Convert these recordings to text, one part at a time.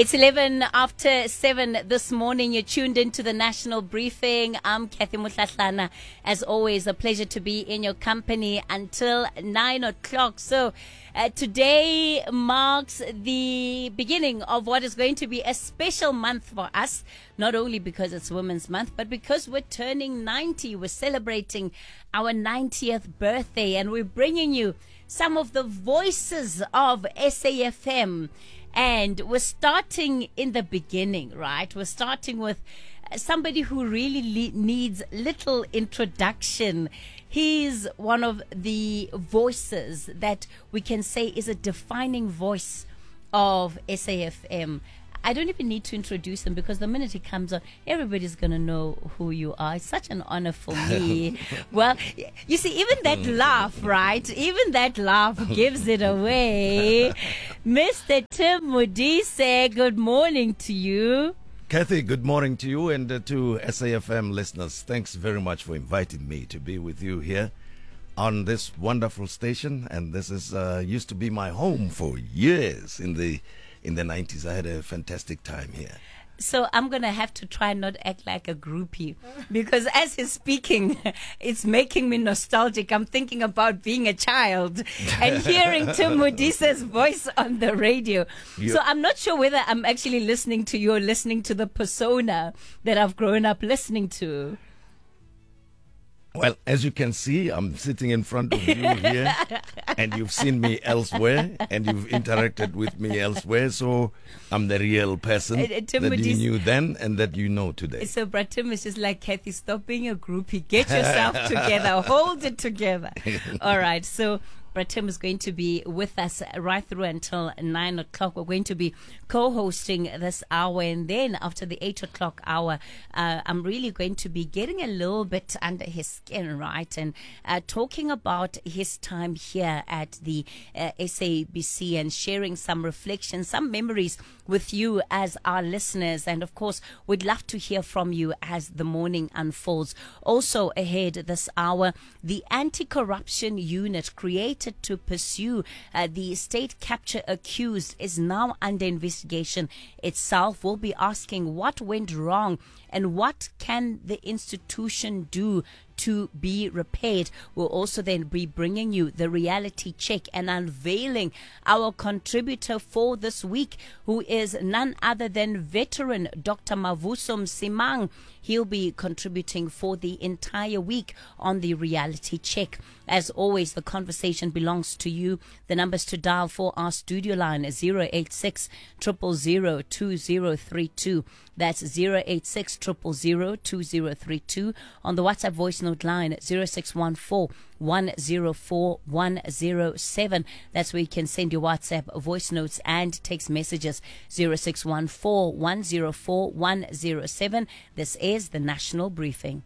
It's 11 after 7 this morning. You're tuned into the National Briefing. I'm Kathy Mutlatlana. As always, a pleasure to be in your company until 9 o'clock. So today marks the beginning of what is going to be a special month for us, not only because it's Women's Month, but because we're turning 90. We're celebrating our 90th birthday, and we're bringing you some of the voices of SAFM. And we're starting in the beginning, right? We're starting with somebody who really needs little introduction. He's one of the voices that we can say is a defining voice of SAFM. I don't even need to introduce him because the minute he comes on, everybody's going to know who you are. It's such an honor for me. Well, you see, even that laugh, right? Even that laugh gives it away. Mr. Tim Modise, good morning to you. Kathy, good morning to you and to SAFM listeners. Thanks very much for inviting me to be with you here on this wonderful station. And this is used to be my home for years in the 90s. I had a fantastic time here. So I'm going to have to try not act like a groupie because as he's speaking, it's making me nostalgic. I'm thinking about being a child and hearing Tim Modise's voice on the radio. So I'm not sure whether I'm actually listening to you or listening to the persona that I've grown up listening to. Well, as you can see, I'm sitting in front of you here, and you've seen me elsewhere, and you've interacted with me elsewhere, so I'm the real person that you knew then and that you know today. So, Tim is just like, Kathy, stop being a groupie. Get yourself together. Hold it together. All right, so Tim is going to be with us right through until 9 o'clock. We're going to be co-hosting this hour, and then after the 8 o'clock hour, I'm really going to be getting a little bit under his skin, right, and talking about his time here at the SABC and sharing some reflections, some memories with you as our listeners. And of course, we'd love to hear from you as the morning unfolds. Also ahead this hour, the Anti-Corruption Unit created to pursue the state capture accused is now under investigation itself. We'll be asking what went wrong and what can the institution do to be repaid. We'll also then be bringing you the reality check and unveiling our contributor for this week, who is none other than veteran Dr. Mavuso Msimang. He'll be contributing for the entire week on the reality check. As always, the conversation belongs to you. The numbers to dial for our studio line is 086 000 2032. That's 086 000 2032. On the WhatsApp voice note line at 0614 104 107. That's where you can send your WhatsApp voice notes and text messages. 0614 104 107. This is the National Briefing.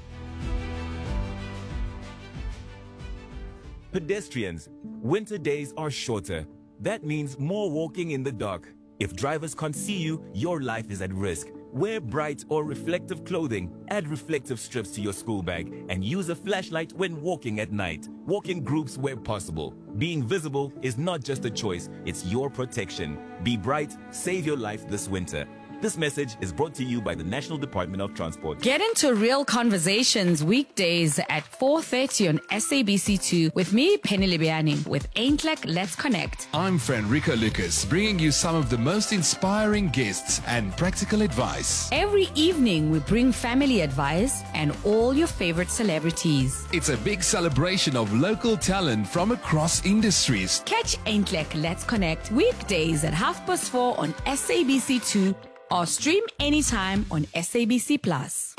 Pedestrians, winter days are shorter. That means more walking in the dark. If drivers can't see you, your life is at risk. Wear bright or reflective clothing, add reflective strips to your school bag, and use a flashlight when walking at night. Walk in groups where possible. Being visible is not just a choice, it's your protection. Be bright, save your life this winter. This message is brought to you by the National Department of Transport. Get into Real Conversations weekdays at 4:30 on SABC2 with me, Penny Libiani, with Aintlek Let's Connect. I'm Frederica Lucas, bringing you some of the most inspiring guests and practical advice. Every evening, we bring family advice and all your favorite celebrities. It's a big celebration of local talent from across industries. Catch Aintlek Let's Connect weekdays at 4:30 on SABC2 or stream anytime on SABC Plus.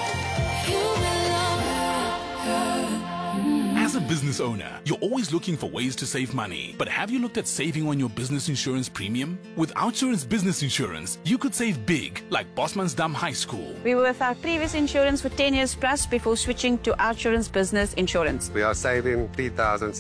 As a business owner, you're always looking for ways to save money. But have you looked at saving on your business insurance premium? With Outsurance Business Insurance, you could save big, like Bosmansdam High School. We were with our previous insurance for 10 years plus before switching to Outsurance Business Insurance. We are saving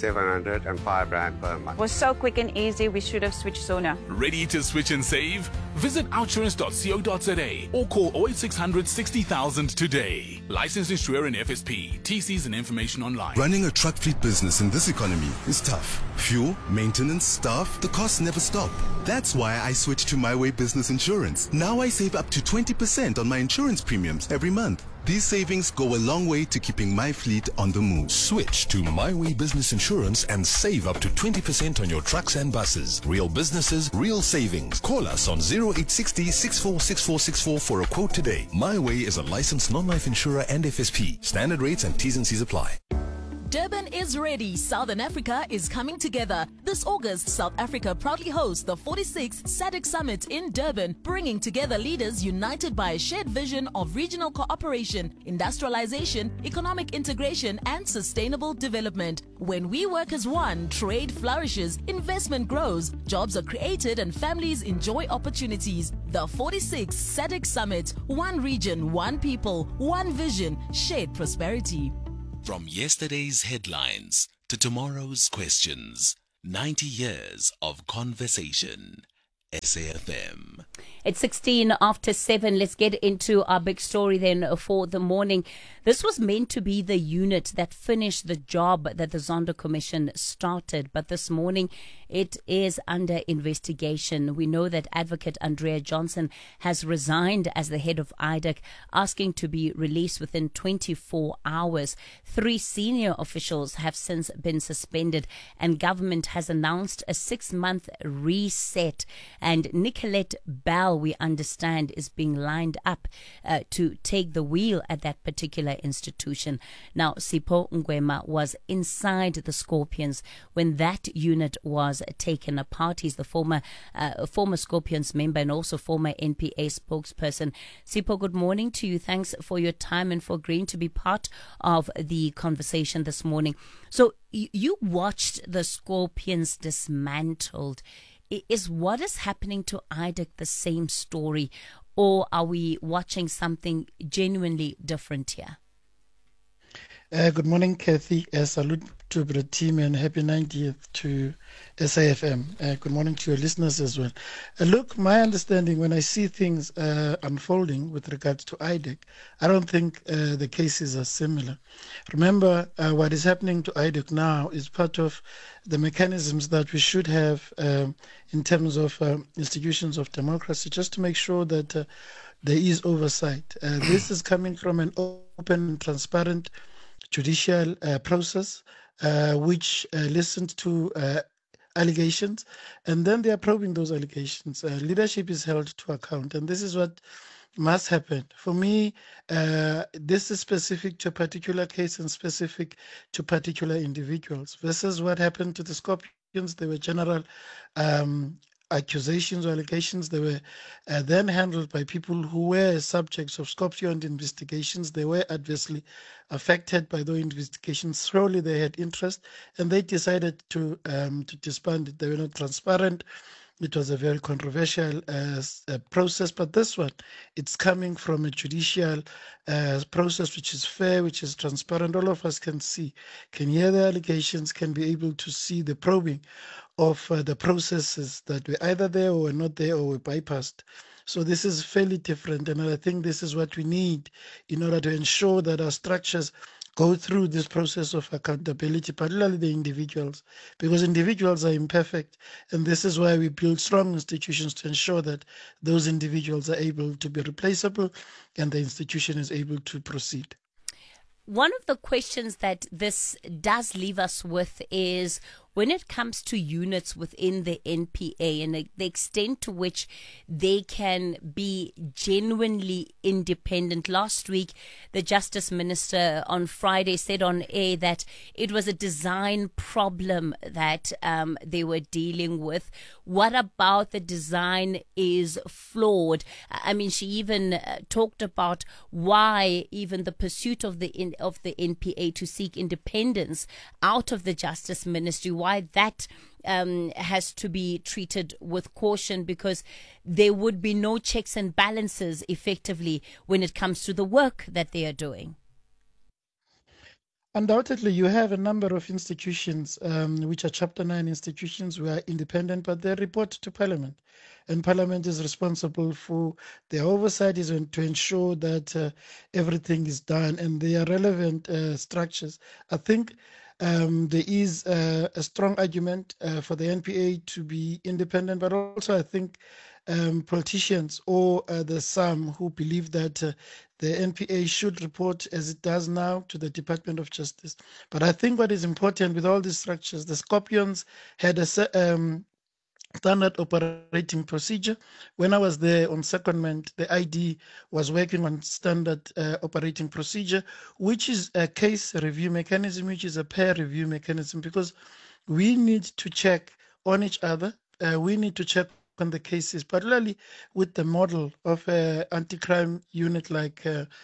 3,705 Rand per month. It was so quick and easy, we should have switched sooner. Ready to switch and save? Visit outsurance.co.za or call 08600 60,000 today. Licensed insurer in FSP. TCs and information online. Running a truck fleet business in this economy is tough. Fuel, maintenance, staff, the costs never stop. That's why I switched to My Way Business Insurance. Now I save up to 20% on my insurance premiums every month. These savings go a long way to keeping my fleet on the move. Switch to My Way Business Insurance and save up to 20% on your trucks and buses. Real businesses, real savings. Call us on 0860 646464 for a quote today. My Way is a licensed non-life insurer and FSP. Standard rates and T's and C's apply. Durban is ready. Southern Africa is coming together. This August, South Africa proudly hosts the 46th SADC Summit in Durban, bringing together leaders united by a shared vision of regional cooperation, industrialization, economic integration, and sustainable development. When we work as one, trade flourishes, investment grows, jobs are created, and families enjoy opportunities. The 46th SADC Summit. One region, one people, one vision, shared prosperity. From yesterday's headlines to tomorrow's questions, 90 years of conversation. SAFM. It's 16 after 7. Let's get into our big story then for the morning. This was meant to be the unit that finished the job that the Zondo Commission started, but this morning it is under investigation. We know that Advocate Andrea Johnson has resigned as the head of IDEC, asking to be released within 24 hours. 3 senior officials have since been suspended, and government has announced a 6-month reset. And Nicolette Bell, we understand, is being lined up to take the wheel at that particular institution. Now, Sipho Ngwema was inside the Scorpions when that unit was taken apart. He's the former Scorpions member and also former NPA spokesperson. Sipho, good morning to you. Thanks for your time and for agreeing to be part of the conversation this morning. So you watched the Scorpions dismantled. Is what is happening to IDEC the same story, or are we watching something genuinely different here? Good morning, Kathy. Salute to the team and happy 90th to SAFM. Good morning to your listeners as well. Look, my understanding when I see things unfolding with regards to IDEC, I don't think the cases are similar. Remember, what is happening to IDEC now is part of the mechanisms that we should have in terms of institutions of democracy, just to make sure that there is oversight. This is coming from an open and transparent judicial process which listened to allegations, and then they are probing those allegations. Leadership is held to account, and this is what must happen. For me, this is specific to a particular case and specific to particular individuals. This is what happened to the Scorpions. They were general accusations or allegations. They were then handled by people who were subjects of Scorpion investigations. They were adversely affected by those investigations. Surely they had interest, and they decided to disband it. They were not transparent. It was a very controversial process, but this one, it's coming from a judicial process which is fair, which is transparent. All of us can see, can hear the allegations, can be able to see the probing of the processes that were either there or were not there or were bypassed. So this is fairly different, and I think this is what we need in order to ensure that our structures go through this process of accountability, particularly the individuals, because individuals are imperfect, and this is why we build strong institutions to ensure that those individuals are able to be replaceable and the institution is able to proceed. One of the questions that this does leave us with is when it comes to units within the NPA and the extent to which they can be genuinely independent. Last week, the Justice Minister on Friday said on air that it was a design problem that they were dealing with. What about the design is flawed? I mean, she even talked about why even the pursuit of the NPA to seek independence out of the Justice Ministry, why that has to be treated with caution, because there would be no checks and balances effectively when it comes to the work that they are doing. Undoubtedly, you have a number of institutions which are Chapter 9 institutions who are independent, but they report to Parliament. And Parliament is responsible for their oversight, is to ensure that everything is done, and they are relevant structures. I think there is a strong argument for the NPA to be independent, but also I think politicians or the some who believe that the NPA should report as it does now to the Department of Justice. But I think what is important with all these structures, the Scorpions had a standard operating procedure. When I was there on secondment, the ID was working on standard operating procedure, which is a case review mechanism, which is a peer review mechanism, because we need to check on each other. We need to check on the cases, particularly with the model of an anti-crime unit like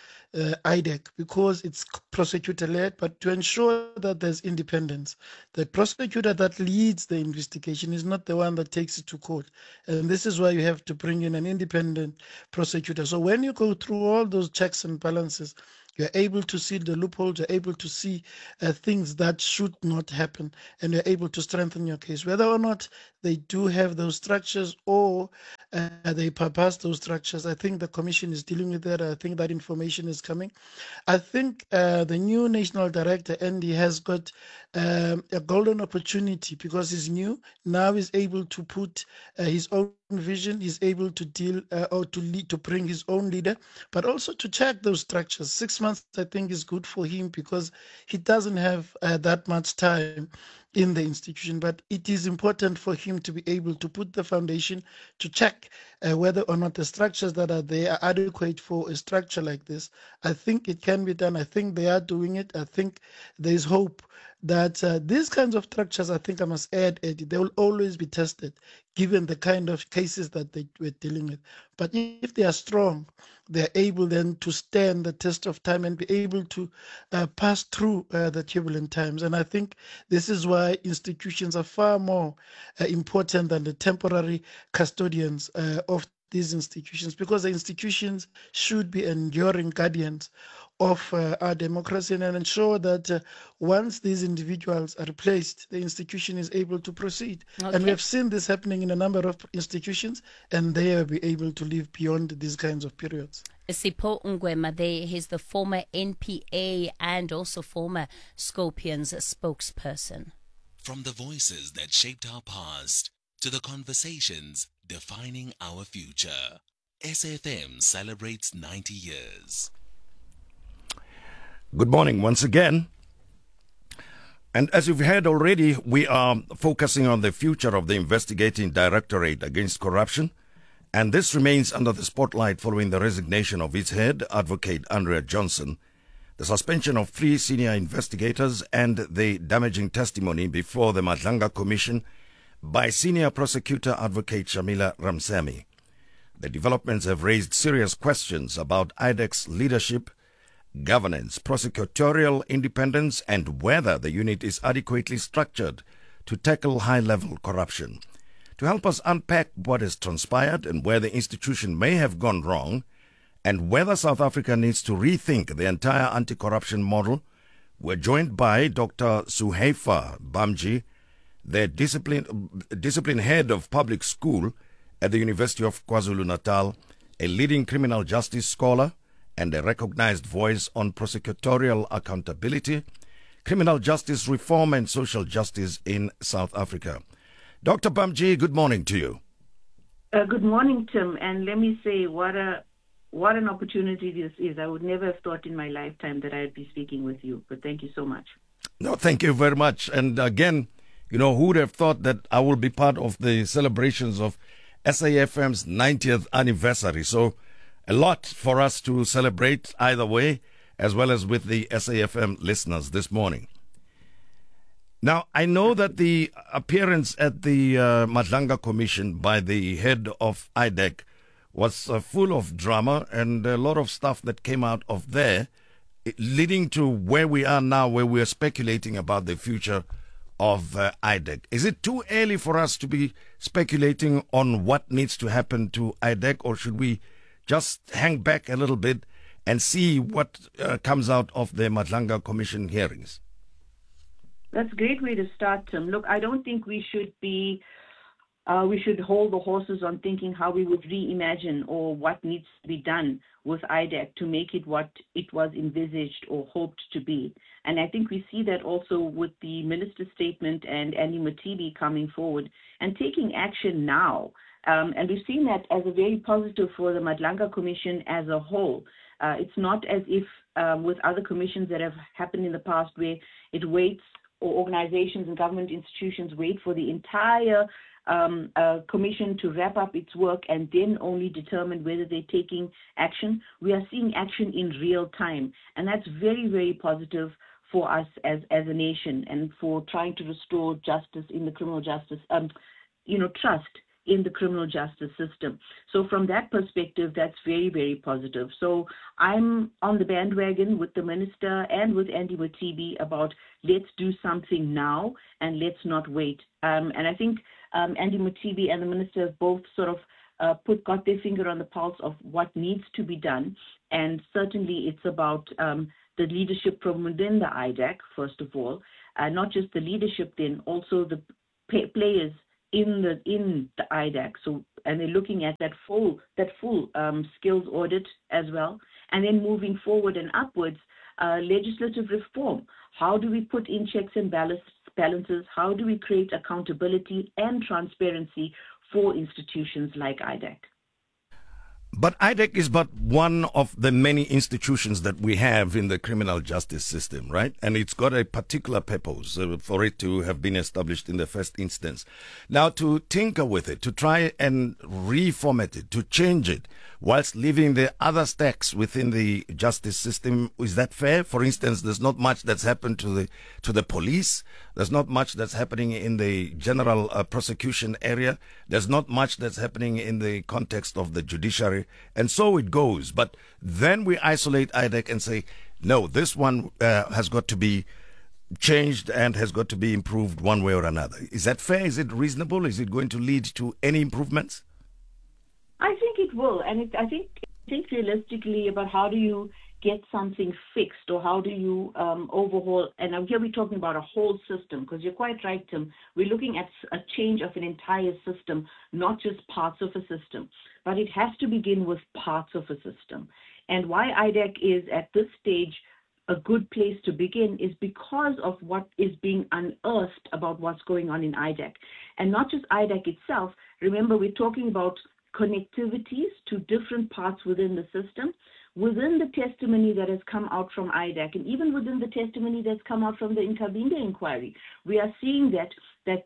IDEC, because it's prosecutor-led, but to ensure that there's independence. The prosecutor that leads the investigation is not the one that takes it to court. And this is why you have to bring in an independent prosecutor. So when you go through all those checks and balances, you're able to see the loopholes, you're able to see things that should not happen, and you're able to strengthen your case. Whether or not they do have those structures or they bypass those structures, I think the Commission is dealing with that. I think that information is coming. I think the new National Director, Andy, has got a golden opportunity because he's new. Now he's able to put his own vision, he's able to deal or to lead, to bring his own leader, but also to check those structures. 6 months, I think, is good for him because he doesn't have that much time in the institution, but it is important for him to be able to put the foundation to check whether or not the structures that are there are adequate for a structure like this. I think it can be done. I think they are doing it. I think there is hope that these kinds of structures, I think I must add, Eddie, they will always be tested given the kind of cases that they were dealing with. But if they are strong, they are able then to stand the test of time and be able to pass through the turbulent times. And I think this is why institutions are far more important than the temporary custodians of these institutions, because the institutions should be enduring guardians of our democracy and ensure that once these individuals are replaced, the institution is able to proceed. Okay. And we have seen this happening in a number of institutions, and they will be able to live beyond these kinds of periods. Sipho Ngwema there, he's the former NPA and also former Scorpions spokesperson. From the voices that shaped our past to the conversations defining our future, SAFM celebrates 90 years. Good morning once again. And as you've heard already, we are focusing on the future of the Investigating Directorate Against Corruption. And this remains under the spotlight following the resignation of its head, Advocate Andrea Johnson, the suspension of 3 senior investigators, and the damaging testimony before the Madlanga Commission by Senior Prosecutor Advocate Shamila Ramsamy. The developments have raised serious questions about IDEC's leadership, governance, prosecutorial independence, and whether the unit is adequately structured to tackle high-level corruption. To help us unpack what has transpired and where the institution may have gone wrong, and whether South Africa needs to rethink the entire anti-corruption model, we're joined by Dr. Suhaifa Bamji, the discipline head of public school at the University of KwaZulu-Natal, a leading criminal justice scholar, and a recognized voice on prosecutorial accountability, criminal justice reform, and social justice in South Africa. Dr. Bamji, good morning to you. Good morning, Tim. And let me say, what an opportunity this is. I would never have thought in my lifetime that I'd be speaking with you. But thank you so much. No, thank you very much. And again, you know, who would have thought that I will be part of the celebrations of SAFM's 90th anniversary? So a lot for us to celebrate either way, as well as with the SAFM listeners this morning. Now, I know that the appearance at the Madlanga Commission by the head of IDEC was full of drama and a lot of stuff that came out of there, leading to where we are now, where we are speculating about the future of IDEC. Is it too early for us to be speculating on what needs to happen to IDEC, or should we just hang back a little bit and see what comes out of the Madlanga Commission hearings? That's a great way to start, Tim. Look, I don't think we should hold the horses on thinking how we would reimagine or what needs to be done with IDAC to make it what it was envisaged or hoped to be. And I think we see that also with the minister's statement and Andy Mothibi coming forward and taking action now. And we've seen that as a very positive for the Madlanga Commission as a whole. It's not as if with other commissions that have happened in the past where it waits, or organizations and government institutions wait for the entire commission to wrap up its work and then only determine whether they're taking action. We are seeing action in real time, and that's very, very positive for us as a nation and for trying to restore justice in the criminal justice, trust in the criminal justice system. So from that perspective, that's very, very positive. So I'm on the bandwagon with the minister and with Andy Mothibi about let's do something now and let's not wait. And I think Andy Mothibi and the minister have both sort of got their finger on the pulse of what needs to be done. And certainly it's about the leadership from within the IDAC, first of all, not just the leadership, then also the players in the IDAC. So, and they're looking at that full skills audit as well, and then moving forward and upwards, legislative reform. How do we put in checks and balances? How do we create accountability and transparency for institutions like IDAC? But IDAC is but one of the many institutions that we have in the criminal justice system, right? And it's got a particular purpose for it to have been established in the first instance. Now, to tinker with it, to try and reformat it, to change it, whilst leaving the other stacks within the justice system, is that fair? For instance, there's not much that's happened to the police. There's not much that's happening in the general prosecution area. There's not much that's happening in the context of the judiciary. And so it goes. But then we isolate IDAC and say, no, this one has got to be changed and has got to be improved one way or another. Is that fair? Is it reasonable? Is it going to lead to any improvements? I think it will. And I think realistically about how do you get something fixed or how do you overhaul. And here we're talking about a whole system, because you're quite right, Tim. We're looking at a change of an entire system, not just parts of a system. But it has to begin with parts of a system. And why IDAC is at this stage a good place to begin is because of what is being unearthed about what's going on in IDAC. And not just IDAC itself. Remember, we're talking about connectivities to different parts within the system, within the testimony that has come out from IDAC, and even within the testimony that's come out from the Nkabinde inquiry, we are seeing that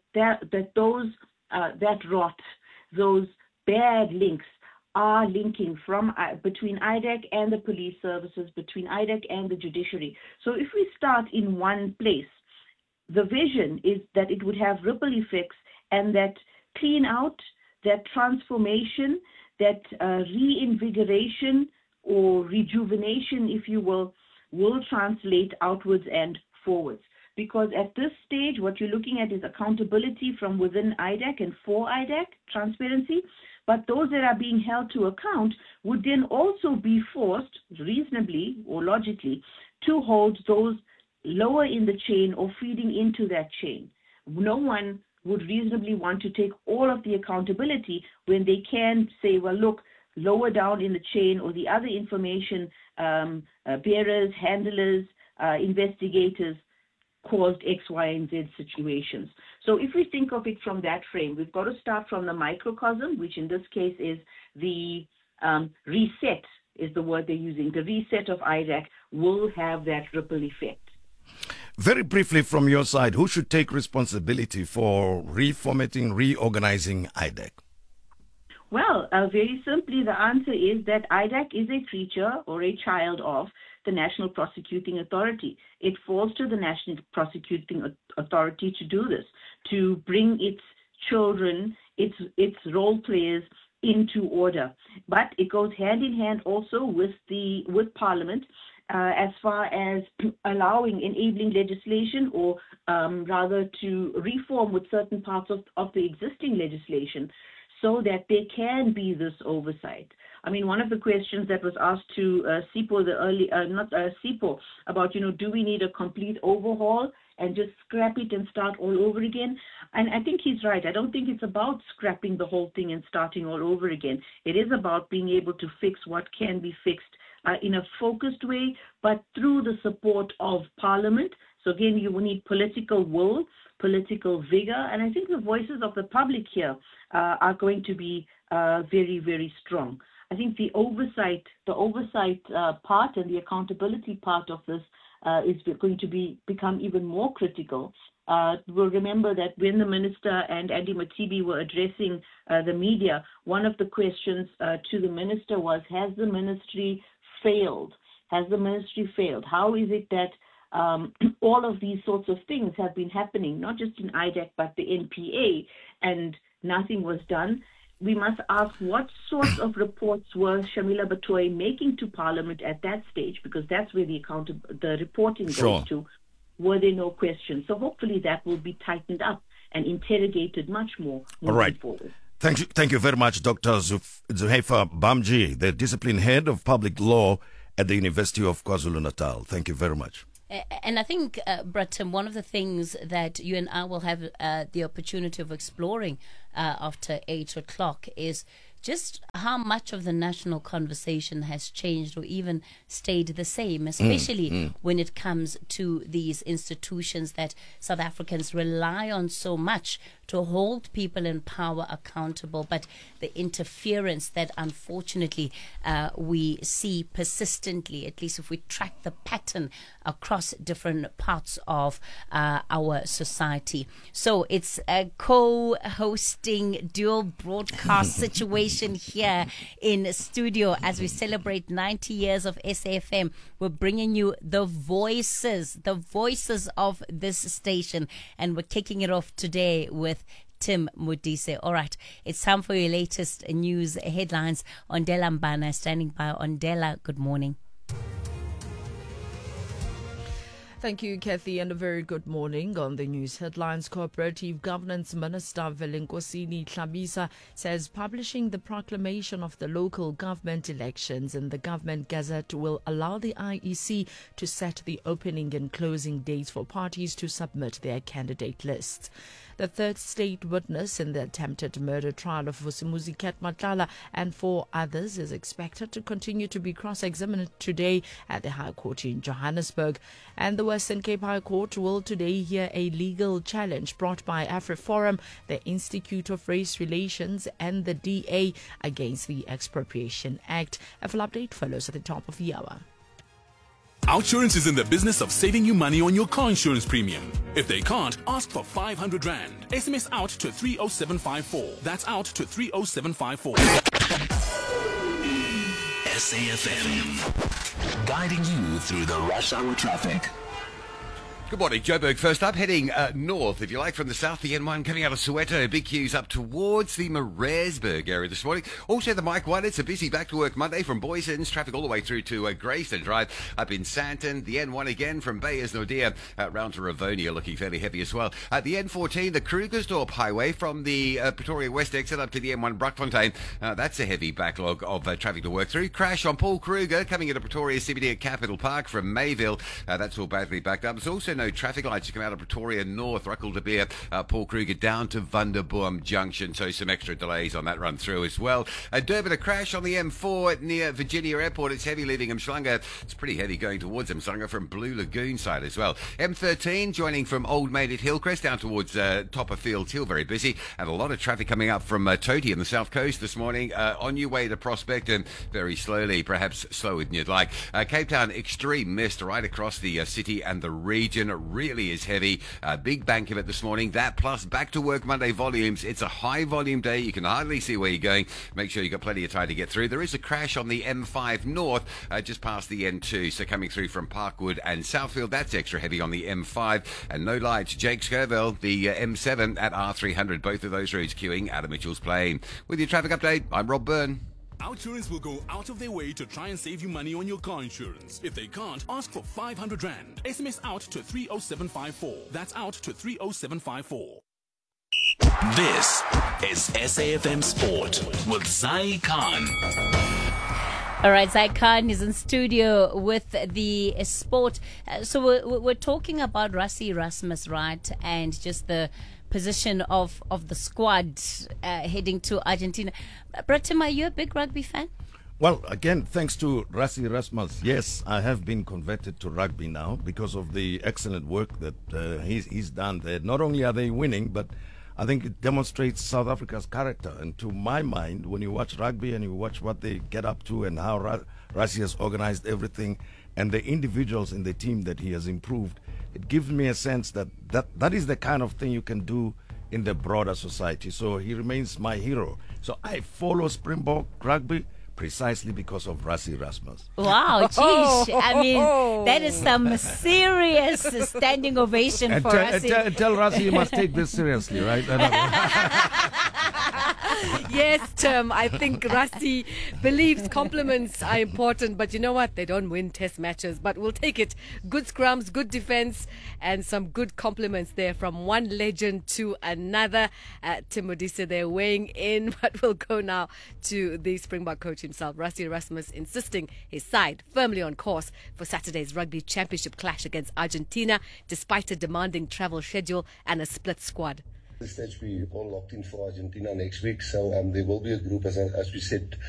rot, those bad links are linking between IDAC and the police services, between IDAC and the judiciary. So if we start in one place, the vision is that it would have ripple effects and that clean out, that transformation, that reinvigoration or rejuvenation, if you will translate outwards and forwards. Because at this stage, what you're looking at is accountability from within IDAC and for IDAC, transparency. But those that are being held to account would then also be forced, reasonably or logically, to hold those lower in the chain or feeding into that chain. No one would reasonably want to take all of the accountability when they can say, well, look, lower down in the chain or the other information bearers, handlers, investigators caused X, Y, and Z situations. So if we think of it from that frame, we've got to start from the microcosm, which in this case is the reset is the word they're using. The reset of IDAC will have that ripple effect. Very briefly from your side, who should take responsibility for reformatting, reorganizing IDAC? Well, very simply, the answer is that IDAC is a creature or a child of the National Prosecuting Authority. It falls to the National Prosecuting Authority to do this, to bring its children, its role players into order. But it goes hand in hand also with Parliament as far as enabling legislation or rather to reform with certain parts of the existing legislation so that there can be this oversight. I mean, one of the questions that was asked to Sipho Sipho about, do we need a complete overhaul and just scrap it and start all over again? And I think he's right. I don't think it's about scrapping the whole thing and starting all over again. It is about being able to fix what can be fixed in a focused way, but through the support of Parliament. So again, you will need political will, political vigor, and I think the voices of the public here are going to be very, very strong. I think the oversight part and the accountability part of this is going to become even more critical. We'll remember that when the minister and Andy Matibi were addressing the media, one of the questions to the minister was, has the ministry failed? Has the ministry failed? How is it that all of these sorts of things have been happening, not just in IDEC, but the NPA, and nothing was done? We must ask, what sorts of reports were Shamila Batoy making to Parliament at that stage? Because that's where the reporting goes to. Were there no questions? So hopefully that will be tightened up and interrogated much more moving forward. Thank you very much, Dr. Zuhaifa Bamji, the Discipline Head of Public Law at the University of KwaZulu-Natal. Thank you very much. And I think, Bratim, one of the things that you and I will have the opportunity of exploring after 8 o'clock is just how much of the national conversation has changed or even stayed the same, especially when it comes to these institutions that South Africans rely on so much to hold people in power accountable, but the interference that unfortunately we see persistently, at least if we track the pattern across different parts of our society. So it's a co-hosting dual broadcast situation here in studio as we celebrate 90 years of SAFM. We're bringing you the voices of this station, and we're kicking it off today with Tim Modise. All right, it's time for your latest news headlines. Ondela Mbana standing by. Ondela, good morning. Thank you, Kathy, and a very good morning. On the news headlines, Cooperative Governance Minister Velenkosini Tlhabisa says publishing the proclamation of the local government elections in the Government Gazette will allow the IEC to set the opening and closing dates for parties to submit their candidate lists. The third state witness in the attempted murder trial of Vusimuzi Matlala and 4 others is expected to continue to be cross-examined today at the High Court in Johannesburg. And the Western Cape High Court will today hear a legal challenge brought by AfriForum, the Institute of Race Relations and the DA against the Expropriation Act. A full update follows at the top of the hour. Outsurance is in the business of saving you money on your car insurance premium. If they can't, ask for 500 Rand. SMS out to 30754. That's out to 30754. SAFM, guiding you through the rush hour traffic. Good morning, Joburg. First up, heading north, if you like, from the south, the N1 coming out of Soweto. Big queues up towards the Maresburg area this morning. Also, the Mike 1, it's a busy back-to-work Monday from Boysons. Traffic all the way through to Grayston Drive up in Sandton. The N1 again from Bayers Nordia round to Ravonia, looking fairly heavy as well. The N14, the Krugersdorp Highway from the Pretoria West exit up to the M1 Brockfontein. That's a heavy backlog of traffic to work through. Crash on Paul Kruger coming into Pretoria CBD at Capital Park from Mayville. That's all badly backed up. There's also no traffic lights to come out of Pretoria North, Ruckle de Beer, Paul Kruger down to Vanderboom Junction, so some extra delays on that run through as well. Durban, a crash on the M4 near Virginia Airport. It's heavy leaving Mhlanga. It's pretty heavy going towards Mhlanga from Blue Lagoon side as well. M13 joining from Old Maid at Hillcrest down towards top of Fields Hill, very busy, and a lot of traffic coming up from Toti in the south coast this morning. On your way to Prospect and very slowly, perhaps slower than you'd like. Cape Town, extreme mist right across the city and the region. Really is heavy. Big bank of it this morning. That plus back to work Monday volumes. It's a high volume day. You can hardly see where you're going. Make sure you've got plenty of time to get through. There is a crash on the M5 North just past the N2. So coming through from Parkwood and Southfield. That's extra heavy on the M5. And no lights. Jake Scurville, the M7 at R300. Both of those roads queuing out of Mitchell's Plain. With your traffic update, I'm Rob Byrne. Outsurance will go out of their way to try and save you money on your car insurance. If they can't, ask for 500 Rand. SMS out to 30754. That's out to 30754. This is SAFM Sport with Zai Khan. All right, Zai Khan is in studio with the sport. So we're talking about Rassie Erasmus, right? And just the position of the squad heading to Argentina. Pratim, are you a big rugby fan? Well, again, thanks to Rassie Erasmus, yes, I have been converted to rugby now because of the excellent work that he's done there. Not only are they winning, but I think it demonstrates South Africa's character. And to my mind, when you watch rugby and you watch what they get up to and how Rassie has organized everything and the individuals in the team that he has improved, it gives me a sense that is the kind of thing you can do in the broader society. So he remains my hero. So I follow Springbok rugby precisely because of Rassie Erasmus. Wow, geez. I mean, that is some serious standing ovation and for Rassie. Tell Rassie you must take this seriously, right? Yes, Tim, I think Rassie believes compliments are important, but you know what? They don't win test matches, but we'll take it. Good scrums, good defense, and some good compliments there from one legend to another. Tim Modise there weighing in, but we'll go now to the Springbok coach himself, Rassie Erasmus, insisting his side firmly on course for Saturday's Rugby Championship clash against Argentina, despite a demanding travel schedule and a split squad. At this stage, we all locked in for Argentina next week, so there will be a group, as we said